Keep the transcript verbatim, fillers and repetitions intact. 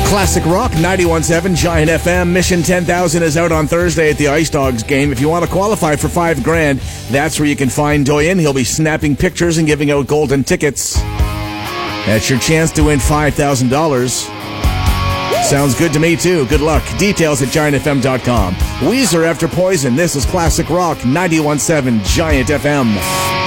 Classic Rock, ninety-one point seven Giant F M. Mission ten thousand is out on Thursday at the Ice Dogs game. If you want to qualify for five grand, that's where you can find Doyen. He'll be snapping pictures and giving out golden tickets. That's your chance to win five thousand dollars. Sounds good to me, too. Good luck. Details at giant f m dot com. Weezer after Poison. This is Classic Rock, ninety-one point seven Giant F M.